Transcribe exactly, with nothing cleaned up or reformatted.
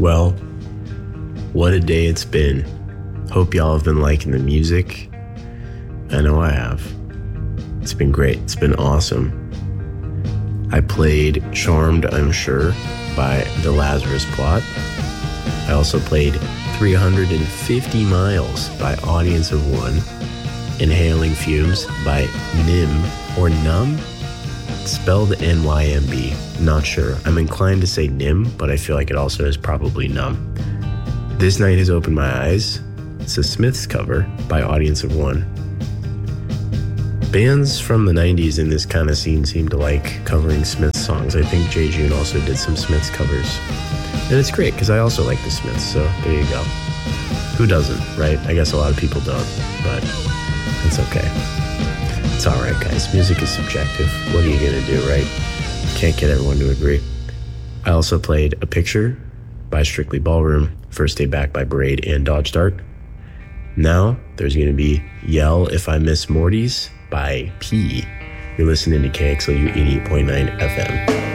Well, what a day it's been. Hope y'all have been liking the music. I know I have. It's been great. It's been awesome. I played Charmed, I'm Sure by The Lazarus Plot. I also played three hundred fifty miles by Audience of One. Inhaling Fumes by Nym or Numb. Spelled N Y M B. Not sure. I'm inclined to say Nym, but I feel like it also is probably Numb. This Night Has Opened My Eyes. It's a Smiths cover by Audience of One. Bands from the nineties in this kind of scene seem to like covering Smiths songs. I think Jay June also did some Smiths covers. And it's great because I also like the Smiths, so there you go. Who doesn't, right? I guess a lot of people don't, but it's okay. It's all right, guys. Music is subjective. What are you going to do, right? Can't get everyone to agree. I also played A Picture by Strictly Ballroom, First Day Back by Braid and Dodge Dart. Now, there's going to be Yell If I Miss Morty's by P. You're listening to K X L U eighty-eight point nine F M.